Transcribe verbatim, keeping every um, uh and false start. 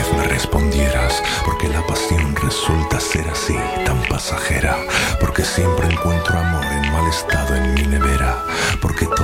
vez me respondieras, porque la pasión resulta ser así, tan pasajera, porque siempre encuentro amor en mal estado en mi nevera, porque